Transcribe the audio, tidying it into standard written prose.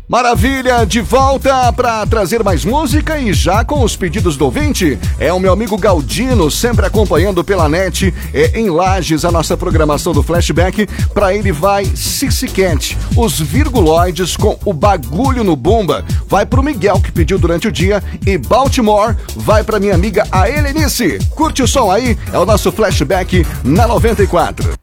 Maravilha, de volta para trazer mais música e já com os pedidos do ouvinte. É o meu amigo Galdino, sempre acompanhando pela net, em Lages, a nossa programação do Flashback. Para ele vai Sissy Cat, os Virguloides com o Bagulho no Bumba. Vai pro Miguel, que pediu durante o dia, e Baltimore vai pra minha amiga a Helenice. Curte o som aí, é o nosso Flashback na 94.